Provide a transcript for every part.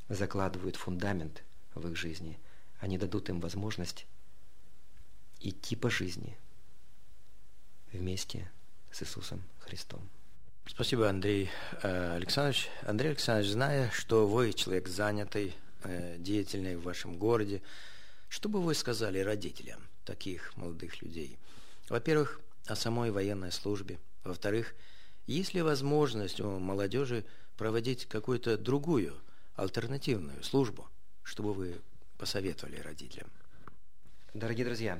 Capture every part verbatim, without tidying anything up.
закладывают фундамент в их жизни. Они дадут им возможность идти по жизни вместе с Иисусом Христом. Спасибо, Андрей Александрович. Андрей Александрович, зная, что вы человек занятый, деятельный в вашем городе, что бы вы сказали родителям таких молодых людей? Во-первых, о самой военной службе. Во-вторых, есть ли возможность у молодежи проводить какую-то другую, альтернативную службу, чтобы вы посоветовали родителям? Дорогие друзья,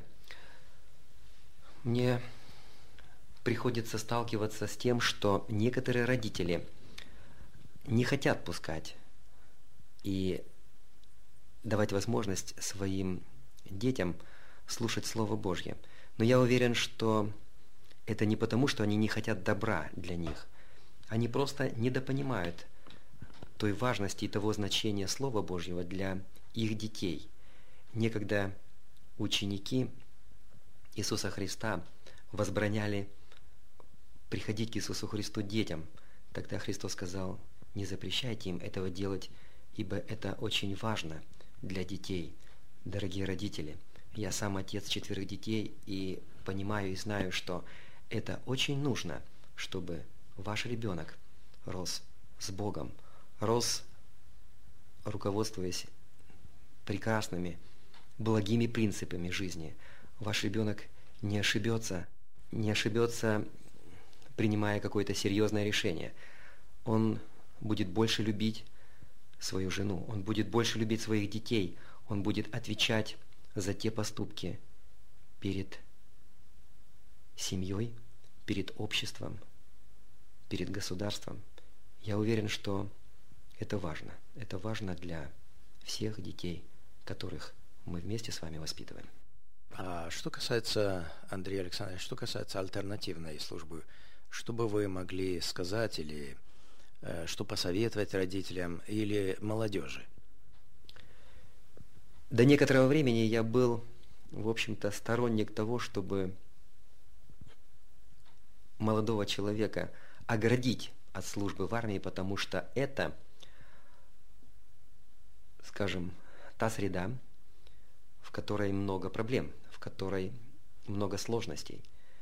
мне приходится сталкиваться с тем, что некоторые родители не хотят пускать и давать возможность своим детям слушать Слово Божье. Но я уверен, что это не потому, что они не хотят добра для них. Они просто недопонимают той важности и того значения Слова Божьего для их детей. Некогда ученики Иисуса Христа возбраняли приходить к Иисусу Христу детям. Тогда Христос сказал: не запрещайте им этого делать, ибо это очень важно для детей. Дорогие родители, я сам отец четверых детей и понимаю и знаю, что это очень нужно, чтобы ваш ребенок рос с Богом, рос, руководствуясь прекрасными, благими принципами жизни. Ваш ребенок не ошибется, не ошибется, принимая какое-то серьезное решение. Он будет больше любить свою жену, он будет больше любить своих детей, он будет отвечать за те поступки перед семьей, перед обществом, перед государством. Я уверен, что это важно. Это важно для всех детей, которых мы вместе с вами воспитываем. А что касается, Андрей Александрович, что касается альтернативной службы, что бы вы могли сказать или э, что посоветовать родителям или молодежи? До некоторого времени я был, в общем-то, сторонник того, чтобы молодого человека оградить от службы в армии, потому что это, скажем, та среда, в которой много проблем, в которой много сложностей.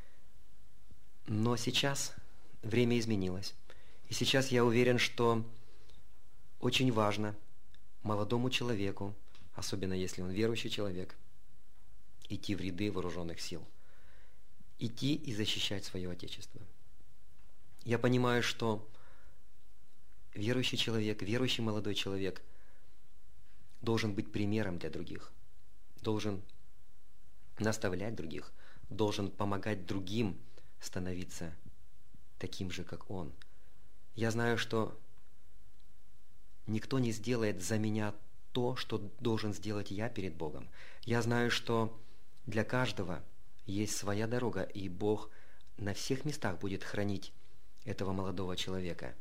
Но сейчас время изменилось. И сейчас я уверен, что очень важно молодому человеку, особенно если он верующий человек, идти в ряды вооруженных сил, идти и защищать свое Отечество. Я понимаю, что верующий человек, верующий молодой человек должен быть примером для других, должен наставлять других, должен помогать другим становиться таким же, как он. Я знаю, что никто не сделает за меня то, что должен сделать я перед Богом. Я знаю, что для каждого есть своя дорога, и Бог на всех местах будет хранить этого молодого человека.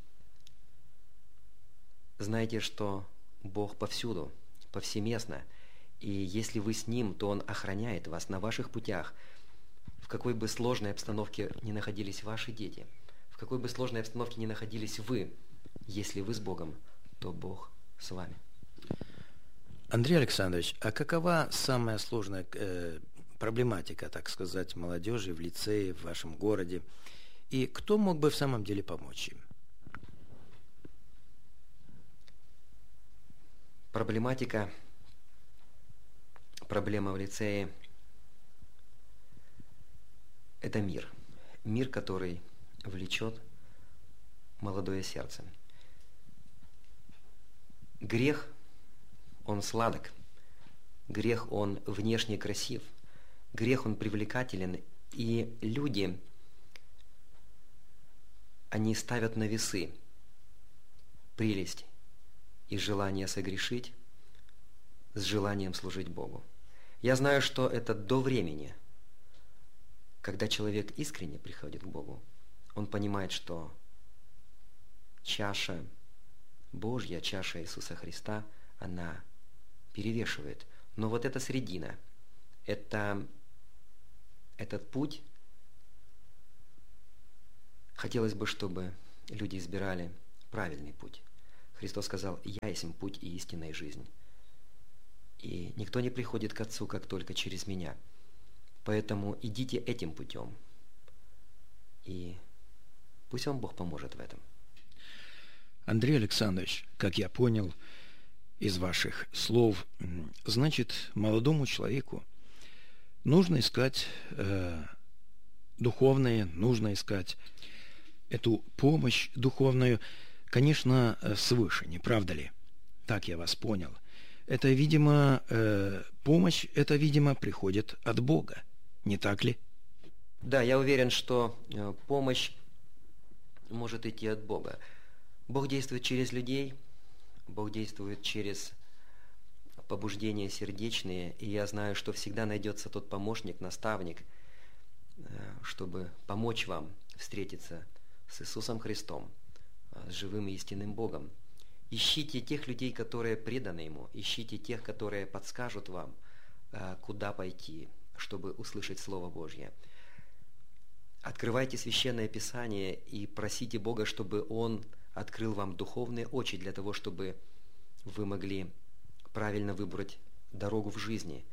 Знайте, что Бог повсюду, повсеместно, и если вы с Ним, то Он охраняет вас на ваших путях. В какой бы сложной обстановке ни находились ваши дети, в какой бы сложной обстановке ни находились вы, если вы с Богом, то Бог с вами. Андрей Александрович, а какова самая сложная э, проблематика, так сказать, молодежи в лицее, в вашем городе? И кто мог бы в самом деле помочь им? Проблематика, проблема в лицее – это мир. Мир, который влечет молодое сердце. Грех, он сладок. Грех, он внешне красив. Грех, он привлекателен. И люди, они ставят на весы прелесть и желание согрешить с желанием служить Богу. Я знаю, что это до времени, когда человек искренне приходит к Богу, он понимает, что чаша Божья, чаша Иисуса Христа, она перевешивает. Но вот эта средина, это, этот путь, хотелось бы, чтобы люди избирали правильный путь. Христос сказал: «Я есть путь и истина и жизнь». И никто не приходит к Отцу, как только через Меня. Поэтому идите этим путем. И пусть вам Бог поможет в этом. Андрей Александрович, как я понял из ваших слов, значит, молодому человеку нужно искать э, духовное, нужно искать эту помощь духовную, конечно, свыше, не правда ли? Так я вас понял. Это, видимо, э, помощь, это, видимо, приходит от Бога, не так ли? Да, я уверен, что э, помощь может идти от Бога. Бог действует через людей, Бог действует через побуждения сердечные, и я знаю, что всегда найдется тот помощник, наставник, э, чтобы помочь вам встретиться с Иисусом Христом, э, с живым и истинным Богом. Ищите тех людей, которые преданы Ему, ищите тех, которые подскажут вам, э, куда пойти, чтобы услышать Слово Божье. Открывайте Священное Писание и просите Бога, чтобы Он открыл вам духовные очи для того, чтобы вы могли правильно выбрать дорогу в жизни.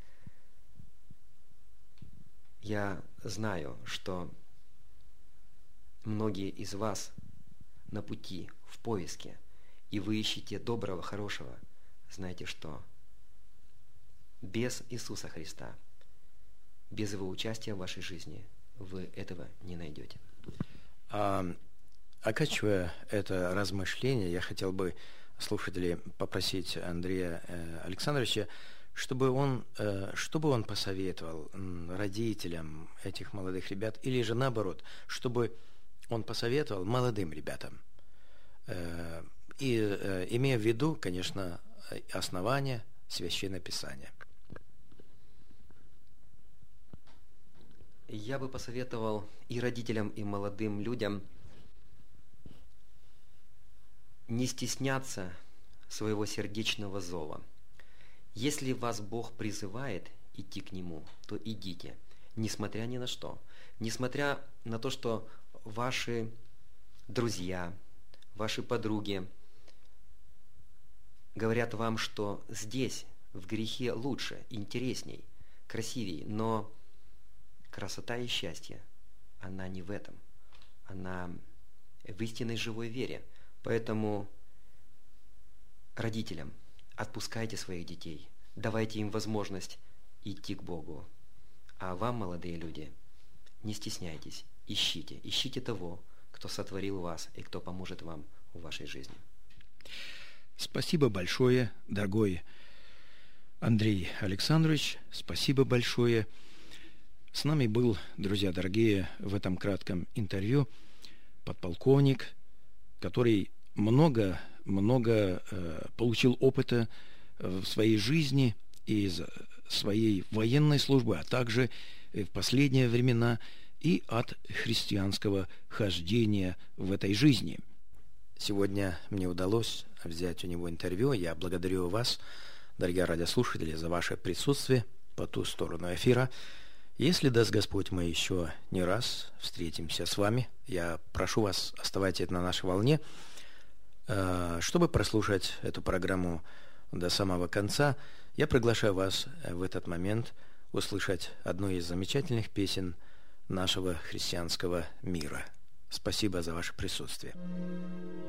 Я знаю, что многие из вас на пути, в поиске, и вы ищете доброго, хорошего. Знайте, что без Иисуса Христа, без Его участия в вашей жизни, вы этого не найдете. А, оканчивая это размышление, я хотел бы слушателей попросить Андрея э, Александровича, чтобы он, э, чтобы он посоветовал родителям этих молодых ребят, или же наоборот, чтобы он посоветовал молодым ребятам, э, и э, имея в виду, конечно, основания Священного Писания. Я бы посоветовал и родителям, и молодым людям не стесняться своего сердечного зова. Если вас Бог призывает идти к Нему, то идите, несмотря ни на что. Несмотря на то, что ваши друзья, ваши подруги говорят вам, что здесь, в грехе, лучше, интересней, красивей, но красота и счастье, она не в этом. Она в истинной живой вере. Поэтому родителям отпускайте своих детей, давайте им возможность идти к Богу. А вам, молодые люди, не стесняйтесь, ищите, ищите того, кто сотворил вас и кто поможет вам в вашей жизни. Спасибо большое, дорогой Андрей Александрович, спасибо большое. С нами был, друзья дорогие, в этом кратком интервью подполковник, который много, много э, получил опыта в своей жизни из своей военной службы, а также в последние времена и от христианского хождения в этой жизни. Сегодня мне удалось взять у него интервью. Я благодарю вас, дорогие радиослушатели, за ваше присутствие по ту сторону эфира. Если даст Господь, мы еще не раз встретимся с вами. Я прошу вас, оставайтесь на нашей волне. Чтобы прослушать эту программу до самого конца, я приглашаю вас в этот момент услышать одну из замечательных песен нашего христианского мира. Спасибо за ваше присутствие.